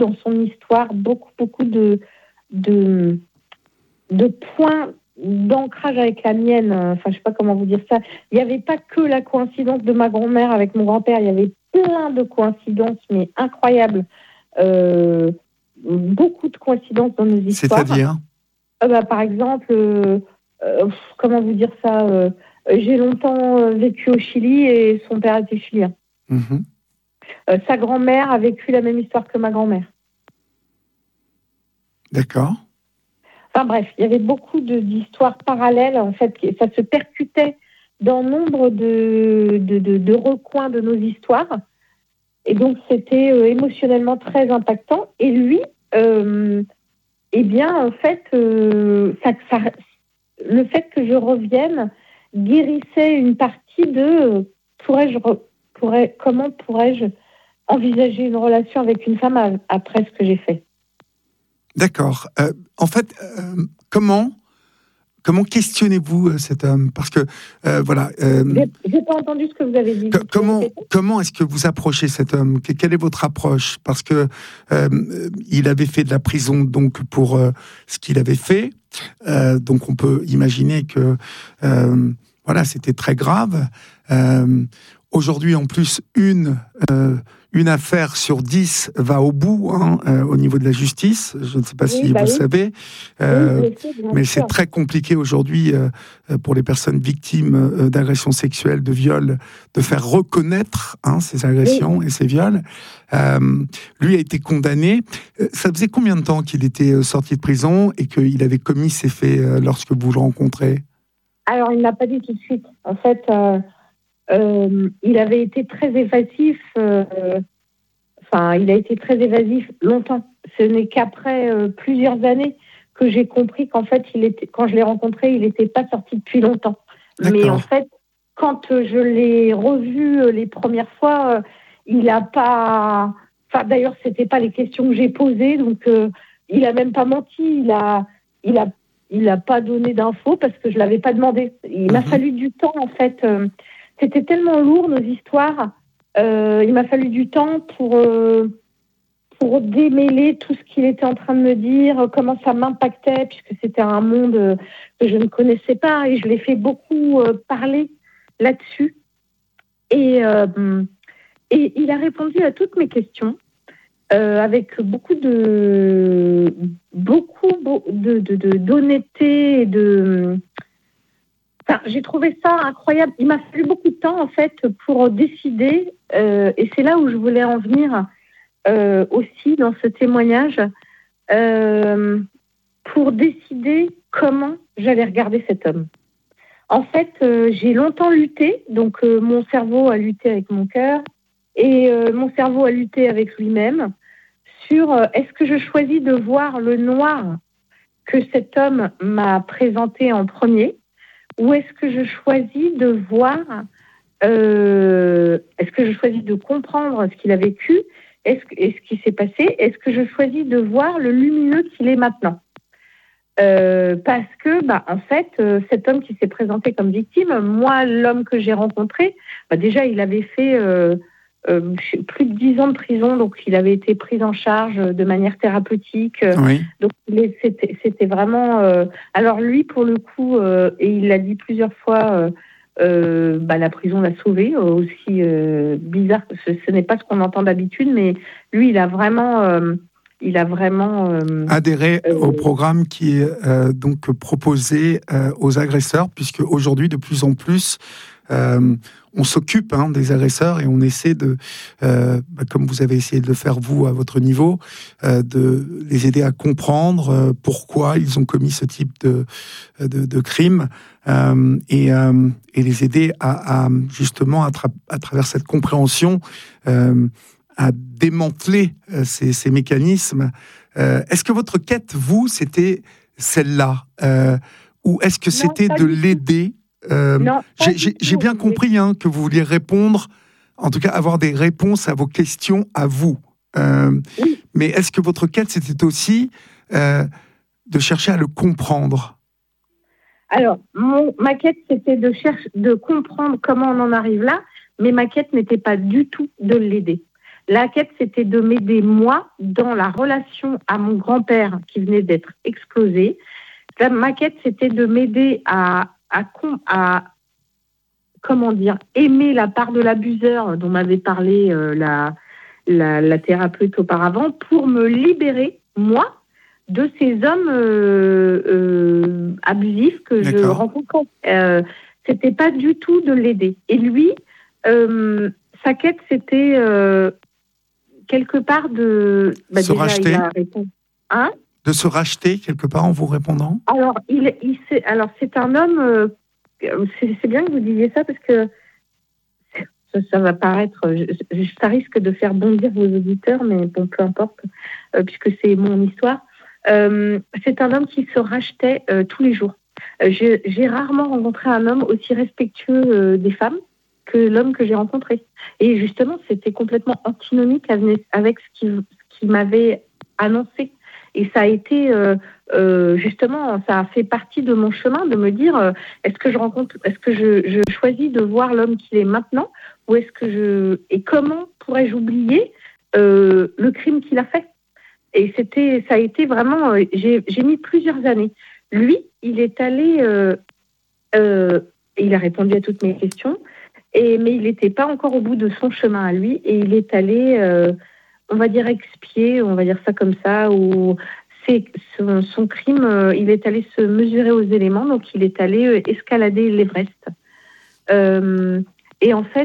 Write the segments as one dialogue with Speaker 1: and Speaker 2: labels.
Speaker 1: dans son histoire, beaucoup de points d'ancrage avec la mienne. Enfin, je sais pas comment vous dire ça. Il n'y avait pas que la coïncidence de ma grand-mère avec mon grand-père. Il y avait plein de coïncidences, mais incroyables. Beaucoup de coïncidences dans nos histoires.
Speaker 2: C'est-à-dire
Speaker 1: par exemple, comment vous dire ça j'ai longtemps vécu au Chili et son père était chilien.
Speaker 2: Mm-hmm.
Speaker 1: Sa grand-mère a vécu la même histoire que ma grand-mère.
Speaker 2: D'accord.
Speaker 1: Enfin bref, il y avait beaucoup d'histoires parallèles, en fait, ça se percutait dans nombre de recoins de nos histoires. Et donc, c'était émotionnellement très impactant. Et lui, eh bien, en fait, le fait que je revienne guérissait une partie de comment pourrais-je envisager une relation avec une femme après ce que j'ai fait.
Speaker 2: D'accord. En fait, comment questionnez-vous cet homme? Parce que, voilà...
Speaker 1: J'ai pas entendu ce que vous avez dit.
Speaker 2: Comment est-ce que vous approchez cet homme? Quelle est votre approche? Parce que il avait fait de la prison donc pour ce qu'il avait fait. Donc on peut imaginer que voilà, c'était très grave. Aujourd'hui, en plus, une affaire sur 10 va au bout au niveau de la justice. Je ne sais pas si vous le savez, mais c'est très compliqué aujourd'hui pour les personnes victimes d'agressions sexuelles, de viols, de faire reconnaître ces agressions et ces viols. Lui a été condamné. Ça faisait combien de temps qu'il était sorti de prison et qu'il avait commis ces faits lorsque vous le rencontrez?
Speaker 1: Alors, il ne l'a pas dit tout de suite. En fait... il avait été très évasif. Il a été très évasif longtemps. Ce n'est qu'après plusieurs années que j'ai compris qu'en fait, quand je l'ai rencontré, il n'était pas sorti depuis longtemps.
Speaker 2: D'accord.
Speaker 1: Mais en fait, quand je l'ai revu les premières fois, il n'a pas. Enfin, d'ailleurs, c'était pas les questions que j'ai posées, donc il a même pas menti. Il a pas donné d'infos parce que je l'avais pas demandé. Il m'a fallu du temps, en fait. C'était tellement lourd, nos histoires. Il m'a fallu du temps pour démêler tout ce qu'il était en train de me dire, comment ça m'impactait, puisque c'était un monde que je ne connaissais pas. Et je l'ai fait beaucoup parler là-dessus. Et il a répondu à toutes mes questions avec beaucoup d'honnêteté et de... j'ai trouvé ça incroyable. Il m'a fallu beaucoup de temps, en fait, pour décider, et c'est là où je voulais en venir aussi dans ce témoignage, pour décider comment j'allais regarder cet homme. En fait, j'ai longtemps lutté, donc mon cerveau a lutté avec mon cœur, et mon cerveau a lutté avec lui-même, sur est-ce que je choisis de voir le noir que cet homme m'a présenté en premier, ou est-ce que je choisis de voir, est-ce que je choisis de comprendre ce qu'il a vécu, et ce qui s'est passé, est-ce que je choisis de voir le lumineux qu'il est maintenant? Parce que, en fait, cet homme qui s'est présenté comme victime, moi, l'homme que j'ai rencontré, déjà, il avait fait plus de 10 ans de prison, donc il avait été pris en charge de manière thérapeutique.
Speaker 2: Oui.
Speaker 1: Donc c'était vraiment... alors lui, pour le coup, et il l'a dit plusieurs fois, la prison l'a sauvé, aussi bizarre que ce n'est pas ce qu'on entend d'habitude, mais lui, il a vraiment
Speaker 2: adhéré au programme qui est donc proposé aux agresseurs, puisque aujourd'hui, de plus en plus, on s'occupe des agresseurs et on essaie de, comme vous avez essayé de le faire vous à votre niveau, de les aider à comprendre pourquoi ils ont commis ce type de crime et les aider à justement, à travers cette compréhension, à démanteler ces mécanismes. Est-ce que votre quête, vous, c'était celle-là ou est-ce que c'était de l'aider? J'ai bien compris que vous vouliez répondre, en tout cas avoir des réponses à vos questions à vous.
Speaker 1: Oui.
Speaker 2: Mais est-ce que votre quête, c'était aussi de chercher à le comprendre?
Speaker 1: Alors, ma quête, c'était de comprendre comment on en arrive là, mais ma quête n'était pas du tout de l'aider. La quête, c'était de m'aider, moi, dans la relation à mon grand-père qui venait d'être explosé. Ma quête, c'était de m'aider à comment dire, aimer la part de l'abuseur dont m'avait parlé la thérapeute auparavant, pour me libérer, moi, de ces hommes abusifs que je rencontrais. C'était pas du tout de l'aider. Et lui, sa quête, c'était quelque part de...
Speaker 2: se déjà, racheter.
Speaker 1: Il a répondu. Hein,
Speaker 2: de se racheter quelque part en vous répondant.
Speaker 1: Alors, c'est un homme... c'est bien que vous disiez ça, parce que ça va paraître... ça risque de faire bondir vos auditeurs, mais bon, peu importe, puisque c'est mon histoire. C'est un homme qui se rachetait tous les jours. J'ai rarement rencontré un homme aussi respectueux des femmes que l'homme que j'ai rencontré. Et justement, c'était complètement antinomique avec ce qu'il m'avait annoncé. Et ça a été, justement, ça a fait partie de mon chemin de me dire, est-ce que je choisis de voir l'homme qu'il est maintenant, ou et comment pourrais-je oublier le crime qu'il a fait? Et ça a été vraiment, j'ai mis plusieurs années. Lui, il est allé, il a répondu à toutes mes questions, mais il n'était pas encore au bout de son chemin à lui, et il est allé, on va dire expier, on va dire ça comme ça, ou son crime, il est allé se mesurer aux éléments, donc il est allé escalader l'Everest. Et en fait,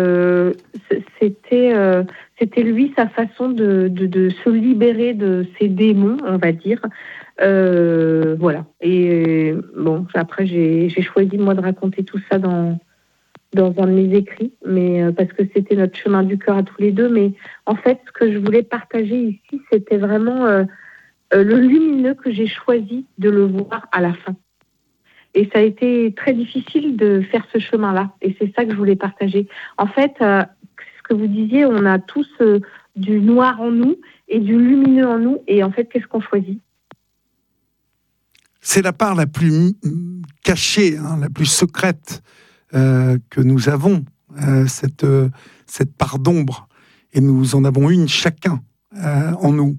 Speaker 1: c'était lui, sa façon de se libérer de ses démons, on va dire. Voilà. Et bon, après, j'ai choisi, moi, de raconter tout ça dans un de mes écrits, mais parce que c'était notre chemin du cœur à tous les deux. Mais en fait, ce que je voulais partager ici, c'était vraiment le lumineux que j'ai choisi de le voir à la fin. Et ça a été très difficile de faire ce chemin-là. Et c'est ça que je voulais partager. En fait, ce que vous disiez, on a tous du noir en nous et du lumineux en nous. Et en fait, qu'est-ce qu'on choisit?
Speaker 2: C'est la part la plus cachée, la plus secrète que nous avons, cette part d'ombre. Et nous en avons une chacun en nous.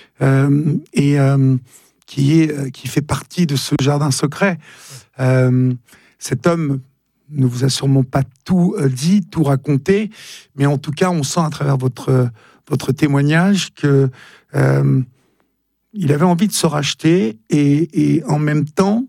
Speaker 2: Qui fait partie de ce jardin secret. Cet homme ne vous a sûrement pas tout dit, tout raconté, mais en tout cas, on sent à travers votre témoignage que il avait envie de se racheter et en même temps,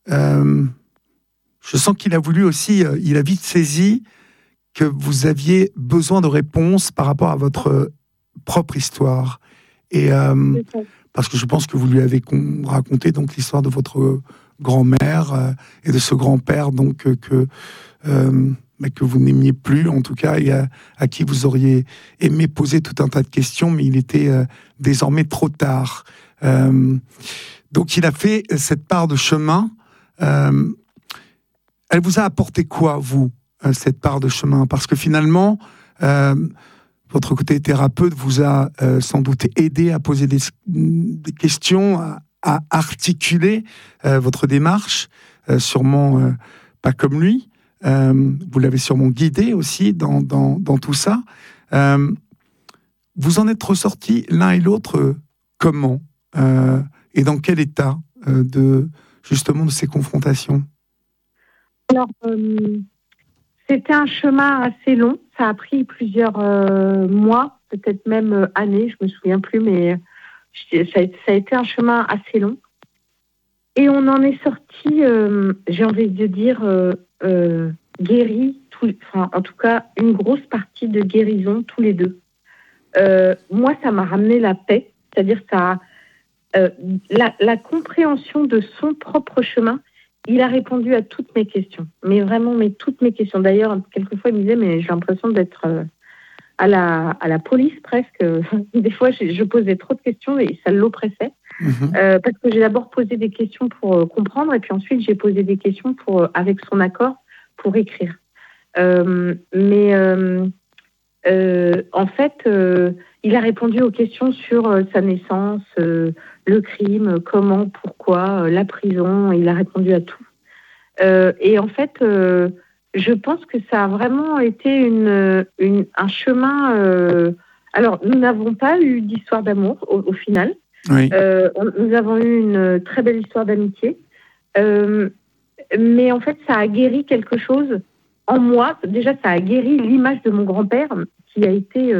Speaker 2: je sens qu'il a voulu aussi, il a vite saisi que vous aviez besoin de réponses par rapport à votre propre histoire. Et parce que je pense que vous lui avez raconté donc l'histoire de votre grand-mère et de ce grand-père donc que vous n'aimiez plus en tout cas, et à qui vous auriez aimé poser tout un tas de questions, mais il était désormais trop tard. Donc il a fait cette part de chemin. Elle vous a apporté quoi, vous, cette part de chemin? Parce que finalement, votre côté thérapeute vous a sans doute aidé à poser des questions, à articuler votre démarche, sûrement pas comme lui. Vous l'avez sûrement guidé aussi dans tout ça. Vous en êtes ressortis l'un et l'autre comment et dans quel état justement de ces confrontations?
Speaker 1: Alors, c'était un chemin assez long. Ça a pris plusieurs mois, peut-être même années, je me souviens plus, mais ça a été un chemin assez long. Et on en est sorti, j'ai envie de dire, guéris, en tout cas, une grosse partie de guérison tous les deux. Moi, ça m'a ramené la paix, c'est-à-dire ça, la compréhension de son propre chemin. Il a répondu à toutes mes questions, mais vraiment, toutes mes questions. D'ailleurs, quelquefois, il me disait, mais j'ai l'impression d'être à la police presque. Des fois, je posais trop de questions et ça l'oppressait. Parce que j'ai d'abord posé des questions pour comprendre, et puis ensuite, j'ai posé des questions avec son accord pour écrire. En fait, il a répondu aux questions sur sa naissance, le crime, comment, pourquoi, la prison. Il a répondu à tout. Et en fait, je pense que ça a vraiment été un chemin Alors, nous n'avons pas eu d'histoire d'amour au final.
Speaker 2: Oui.
Speaker 1: Nous avons eu une très belle histoire d'amitié. Mais en fait, ça a guéri quelque chose en moi. Déjà, ça a guéri l'image de mon grand-père qui a été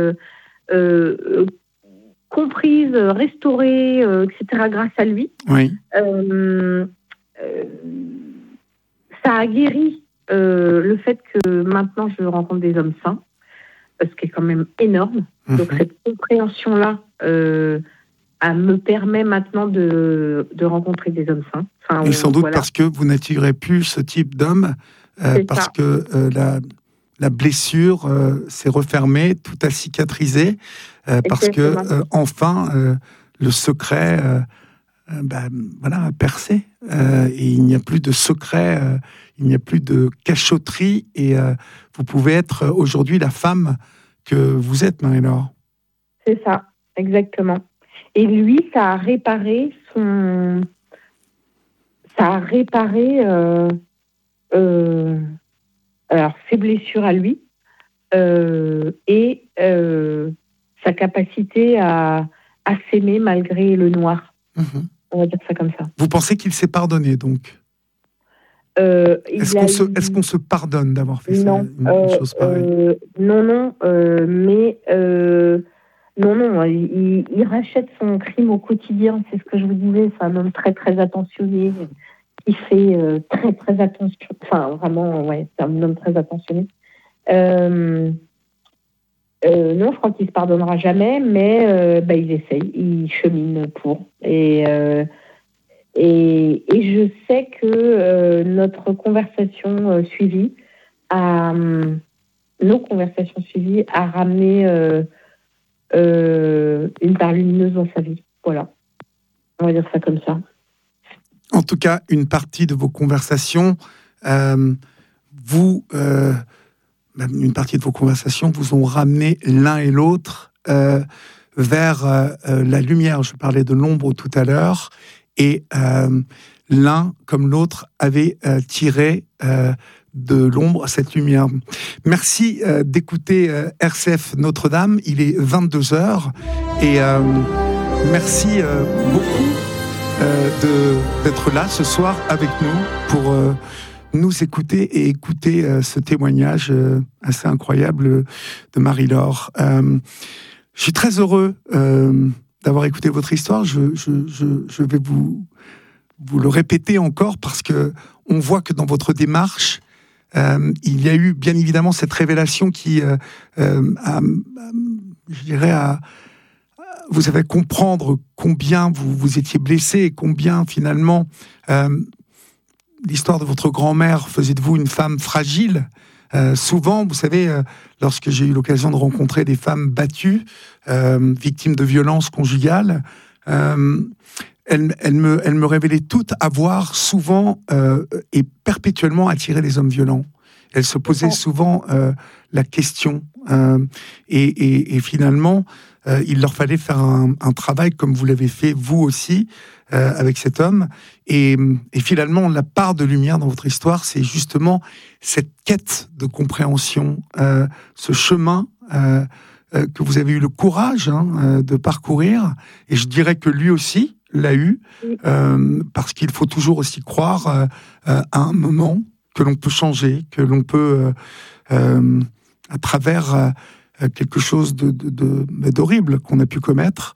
Speaker 1: comprise, restaurée, etc. grâce à lui.
Speaker 2: Oui.
Speaker 1: Ça a guéri le fait que maintenant je rencontre des hommes sains, ce qui est quand même énorme. Donc cette compréhension-là me permet maintenant de rencontrer des hommes sains. Enfin,
Speaker 2: et sans doute parce que vous n'attirez plus ce type d'homme, parce
Speaker 1: ça.
Speaker 2: que la blessure s'est refermée, tout a cicatrisé, parce que enfin le secret a percé. Et il n'y a plus de secret, il n'y a plus de cachotterie, et vous pouvez être aujourd'hui la femme que vous êtes, Marie-Laure.
Speaker 1: C'est ça, exactement. Et lui, ça a réparé alors, ses blessures à lui et sa capacité à s'aimer malgré le noir. On va dire ça comme ça.
Speaker 2: Vous pensez qu'il s'est pardonné, donc Est-ce qu'on se pardonne d'avoir fait une chose pareille?
Speaker 1: Non, mais non, il rachète son crime au quotidien, c'est ce que je vous disais, c'est un homme très très attentionné, qui fait très très attention, enfin vraiment, ouais, c'est un homme très attentionné. Non, je crois qu'il ne se pardonnera jamais, mais il essaye, il chemine pour. Et je sais que notre conversation suivie, nos conversations suivies, a ramené une part lumineuse dans sa vie. Voilà, on va dire ça comme ça.
Speaker 2: En tout cas, une partie de vos conversations, une partie de vos conversations vous ont ramené l'un et l'autre vers la lumière. Je parlais de l'ombre tout à l'heure, et l'un comme l'autre avait tiré de l'ombre cette lumière. Merci d'écouter RCF Notre-Dame. Il est 22h, et merci beaucoup d'être là ce soir avec nous pour nous écouter et écouter ce témoignage assez incroyable de Marie-Laure. Je suis très heureux d'avoir écouté votre histoire. Je vais vous le répéter encore, parce que on voit que dans votre démarche, il y a eu bien évidemment cette révélation qui vous avez comprendre combien vous étiez blessé, et combien finalement l'histoire de votre grand-mère faisait de vous une femme fragile. Souvent, vous savez, lorsque j'ai eu l'occasion de rencontrer des femmes battues, victimes de violences conjugales, elles me révélaient toutes avoir souvent et perpétuellement attiré les hommes violents. Elles se posaient souvent la question, et finalement, il leur fallait faire un travail comme vous l'avez fait vous aussi avec cet homme, et finalement la part de lumière dans votre histoire, c'est justement cette quête de compréhension, ce chemin que vous avez eu le courage de parcourir, et je dirais que lui aussi l'a eu, parce qu'il faut toujours aussi croire à un moment que l'on peut changer, que l'on peut à travers quelque chose d'horrible qu'on a pu commettre,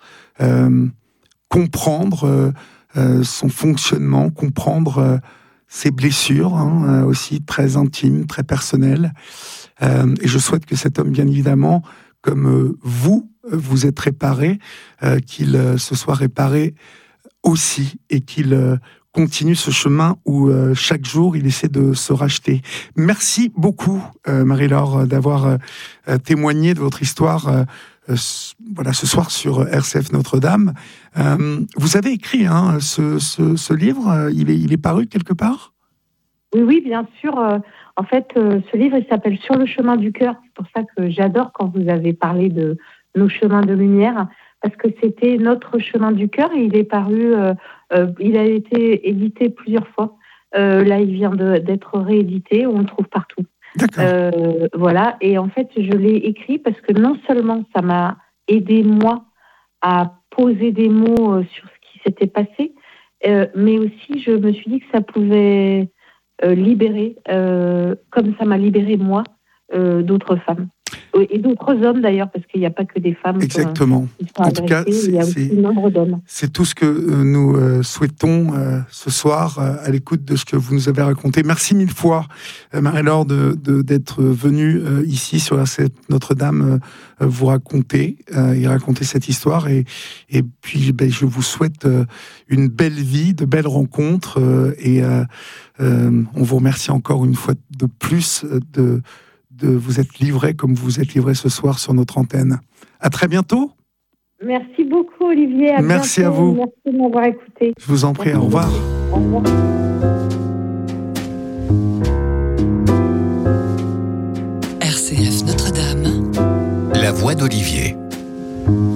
Speaker 2: comprendre son fonctionnement, comprendre ses blessures, aussi très intimes, très personnelles. Et je souhaite que cet homme, bien évidemment, comme vous êtes réparé, qu'il se soit réparé aussi, et qu'il continue ce chemin où chaque jour il essaie de se racheter. Merci beaucoup, Marie-Laure, d'avoir témoigné de votre histoire ce soir sur RCF Notre-Dame. Vous avez écrit ce livre, il est paru quelque part?
Speaker 1: Oui, bien sûr. En fait, ce livre, il s'appelle Sur le chemin du cœur. C'est pour ça que j'adore quand vous avez parlé de nos chemins de lumière, parce que c'était notre chemin du cœur, et il est paru, il a été édité plusieurs fois. Là, il vient d'être réédité, on le trouve partout.
Speaker 2: D'accord.
Speaker 1: Voilà, et en fait, je l'ai écrit parce que non seulement ça m'a aidé, moi, à poser des mots sur ce qui s'était passé. Mais aussi, je me suis dit que ça pouvait libérer, comme ça m'a libéré, moi, d'autres femmes. Et d'autres hommes, d'ailleurs, parce qu'il n'y a pas que des femmes
Speaker 2: Exactement.
Speaker 1: qui sont
Speaker 2: En tout cas,
Speaker 1: agressées, il y a aussi nombre d'hommes.
Speaker 2: c'est tout ce que nous souhaitons ce soir à l'écoute de ce que vous nous avez raconté. Merci mille fois, Marie-Laure, d'être venue ici sur la scène Notre-Dame vous raconter et raconter cette histoire. Et puis, je vous souhaite une belle vie, de belles rencontres. On vous remercie encore une fois de plus de vous être livré comme vous êtes livré ce soir sur notre antenne. À très bientôt.
Speaker 1: Merci beaucoup, Olivier.
Speaker 2: Merci
Speaker 1: bientôt.
Speaker 2: à vous.
Speaker 1: Merci de m'avoir écouté.
Speaker 2: Je vous en prie. Au revoir.
Speaker 1: Au revoir.
Speaker 3: RCF Notre-Dame.
Speaker 4: La voix d'Olivier.